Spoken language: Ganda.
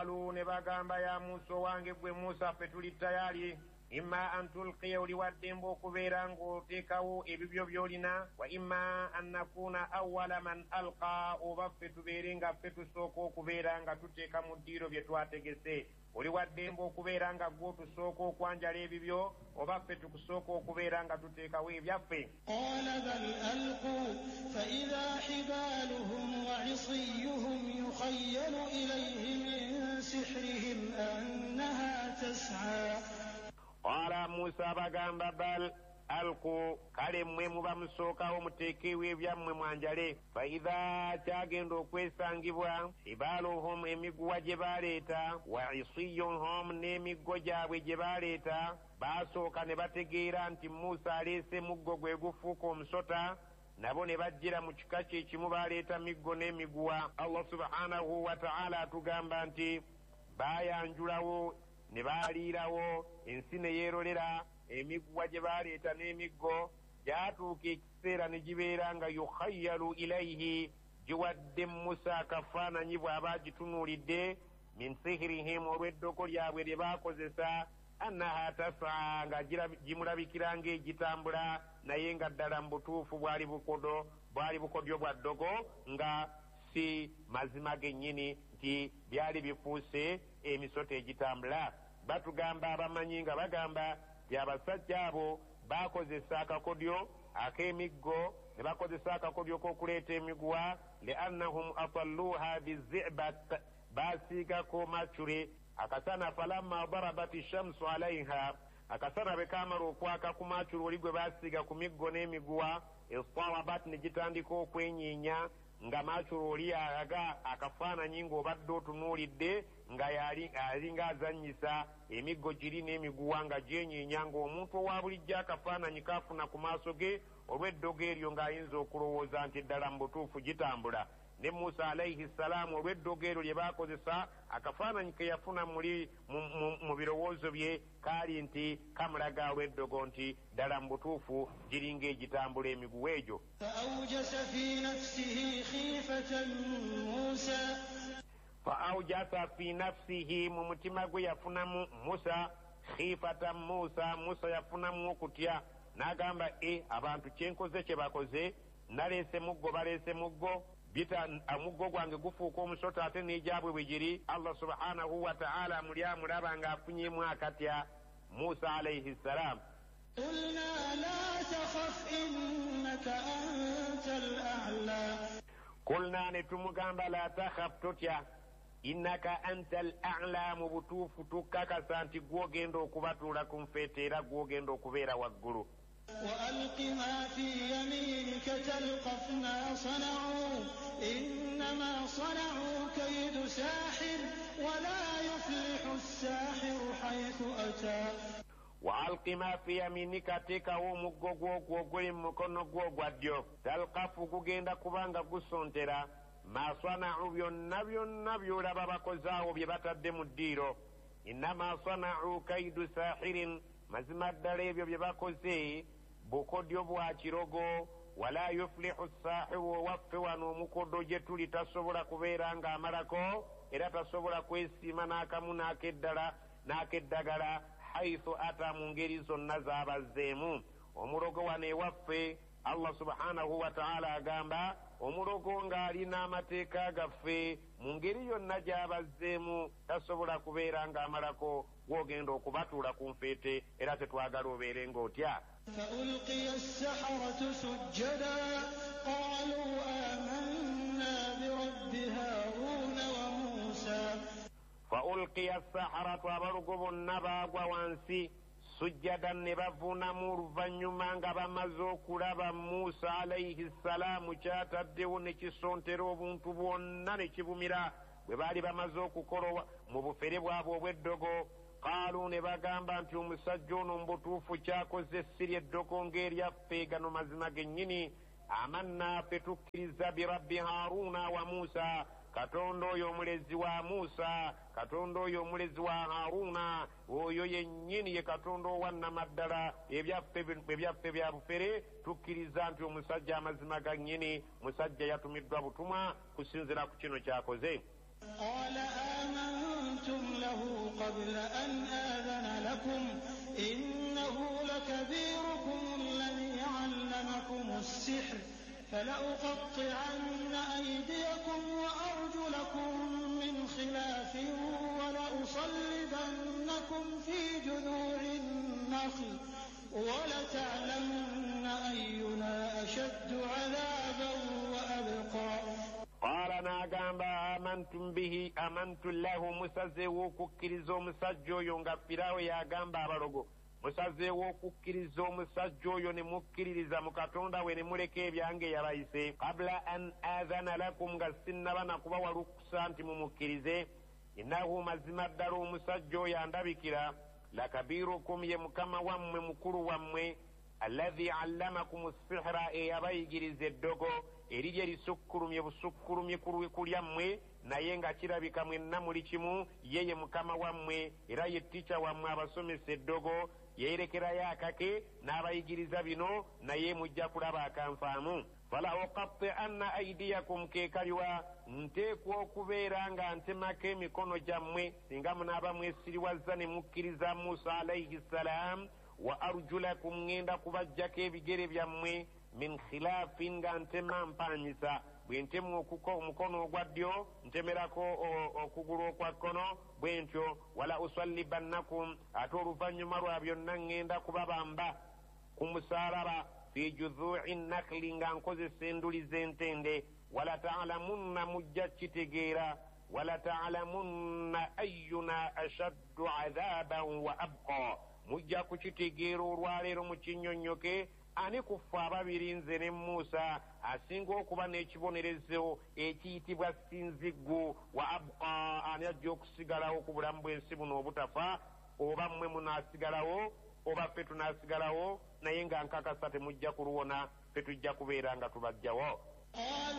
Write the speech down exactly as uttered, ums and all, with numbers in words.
qalu ne bagamba ya Musa wange gwe Musa ffe tuli tayali imma an tulqiya oli waddemba okubeera ng'oteekawo ebibyo by'olina wa imma an nakuna awwala man alqa oba ffe tubeere nga ffe tusooka okubeera nga tuteeka mu ddiiro bye twategese oli waddemba okubeera nga gwe tusooka okwanjala ebibyo oba ffe tukusooka okubeera nga tuteekawo ebyaffe. qala bal alqu fa idha hibaluhum wa isiyuhum yukhayyalu ilayhi min sihrihim annaha tas'a. qala Musa bagamba bal alqu kale mmwe muba musookawo muteekewo ebyammwe mwanjale. fa idha kyagenda okwesangibwa hibaluhum emiguwa gye baleeta wa isiyuhum n'emiggo gyabwe gye baleeta baasooka ne bategeera nti Musa aleese muggo gwe gufuuka omusota nabo ne bajjira mu kika kye kimu baleeta miggo n'emiguwa. Allah subhanahu wa ta'ala atugamba nti baayanjulawo ne baaliirawo ensi ne yeerolera emiguwa gye baleeta n'emiggo gyatuuka ekiseera ne gibeera nga yukhayyalu ilayhi giwadde Musa akafaananyi bw'aba gitunuulidde min sihirihim olw'eddoko lyabwe lye baakozesa annaha tasa nga gimulabikira ng'egitambula naye nga ddala mu butuufu bwali bukodo bwali bukodyo bwa ddogo nga si mazima gennyini nti byali bifuuse emisota egitambula. Batugamba abamanyi nga bagamba nti abasajja abo bakozesa akakodyo ak'emiggo ne bakozesa akakodyo k'okuleeta emiguwa liannahum atalluha bizibat baasiigako macure akasana falamma darabati shamsu alaiha akasana bwe kaamala okwaka ku macure oli gwe baasiiga ku miggo n'emiguwa istarabat ne gitandika okwenyiinya nga macuro oli alaga akafaananyi ng'obadde otunuulidde nga alinga azannyisa emiggo giri n'emiguwa nga gyenyiinya ng'omuntu owa bulijjo akafaananyi kaafuna ku maaso ge olw'eddogo eryo ng'ayinza okulowooza nti ddala mu butuufu gitambula. Ne Musa alayhi salaamu olw'eddogo eryo lye baakozesa akafaananyi ke yafuna muli mu birowoozo bye kaali nti kamulaga olw'eddogo nti ddala mu butuufu giringa egitambula emiguwa egyo. فأوجس في نفسه خيفة موسى فأوجس في نفسه ممتما gwe yafunamu Musa khifata Musa Musa yafunamu okutya n'agamba e abantu kyenkoze kye bakoze naleese muggo baleese muggo bita amuggo gwange gufuuka omusota ate n'egyabwe bwe giri. Allah subhanahu wa ta'ala muli amulaba ng'afunyemu akatya Musa alayhi salam. قلنا لا تخف إنك أنت الأعلى قلنا نتمغamba لا تخف تتya innaka anta al-a'la mu butuufu tukkakasa nti gwogenda okubatuula ku nfeete era gwogenda okubeera waggulu. وألق ما في يمينك تلقف ما صنعوا إنما صنعوا كيد ساحر ولا يفلح الساحر حيث أتى. وألق ما في يمينك teekawo omuggo gw'ogwo oguli mu mukono gwo ogwa ddyo talqafu gugenda kubanga gusontera ma sana'u byonna byonna by'olaba bakozaawo bye batadde mu ddiiro. innama sana'u kaidu sahirin mazima ddala ebyo bye bakoze bukodyo bwa kirogo wala yuflihu sahiru waffe wano omukodo gye tuli tasobola kubeera ng'amalako era tasobola kwesiima n'akamu n'akeddala n'akeddagala haithu ata mu ngeri zonna z'abazzeemu. omulogo wano ewaffe Allah subhanahu wa ta'ala agamba omulogo ng'alina amateeka gaffe mu ngeri yonna gy'abazzeemu tasobola kubeera ng'amalako gw'ogenda okubatuula ku nfeete era tetwagala obeere ng'otya. فألقي السحرة سجدا قالوا آمنا برب هارون وموسى. فألقي السحرة abalugo bonna baagwa wansi sujjadan ne bavuunamu oluvannyuma nga bamaze okulaba Musa alayhi salaamu kyataddewo ne kisontera obuntu bwonna ne kibumira bwe baali bamaze okukola mu bufere bwabwe obw'eddogo. qaalu ne bagamba nti omusajja ono mu butuufu kyakoze siri eddogo ng'eryaffe gano mazima gennyini. amanna ffe tukkiriza birabbi Haaruna wa Musa katonda oyo omulezi wa Musa katonda oyo omulezi wa Haaruna oyo yennyini ye katonda owannamaddala ebyaffe bya bufere tukkiriza nti omusajja amazima gannyini musajja yatumiddwa butumwa kusinzira ku kino kyakoze. قال آمنت قبل أن آذن لكم إنه لكبيركم الذي علمكم السحر فلأقطعن أيديكم وأرجلكم من خلاف ولأصلبنكم في جذوع النخل ولتعلمن أينا أشد عذابا وأبقى. قال ناغامبا آمنتم به آمنت له مسازي وكوكيريزو مساجو يونغا فيراو ياغامبا abalogo musaze w'okukkiriza omusajja oyo ne mukkiririza mu Katonda we ne muleka ebyange yabayise qabla an adhana lakum nga sinnaba nakubawa lukusa nti mumukkirize innahu mazima ddala omusajja oyo andabikira lakabirukum ye mukama wammwe mukulu wammwe alladhi allamakum sihra eyabayigiriza eddogo erirye lisukkulumye busukkulumye kulyammwe naye nga kirabika mwenna muli kimu yeye mukama wammwe era ye ttica wammwe abasomesa eddogo yeerekerayo akake n'abayigiriza bino naye mujja kulaba akanfaamu fala uqatti'anna aydiyakum kekaliwa nteekwa okubeera nga ntemako emikono gyammwe singa munaaba mwesiriwazza ne mukkiriza Musa alayhi salaam wa arjulakum ngenda kubajjako ebigere byammwe min khilaafin nga ntema mpaanyisa bwe ntemu okuko omukono ogwa ddyo ntemerako okugulu okwa kkono bwe ntyo wala usallibannakum ate oluvannyuma lwa byonna ngenda kubabamba ku musaalaba fi judhu'i nakli nga nkozesa enduli z'entende wala ta'lamunna mujja kitegeera wala ta'lamunna ayyuna ashaddu adhaban wa abqa mujja kukitegeera olwaleero mu kinnyonnyoke ani ku ffe ababiri nze ne Musa asinga okuba n'ekibonerezo ekiyitibwa sinziggu wa abqa ani ajja okusigalawo ku bulamu bw'ensi buno obutafa oba mmwe munaasigalawo oba ffe tunaasigalawo naye nga nkakasa temujja kuluwona ffe tujja kubeera nga tubajjawo.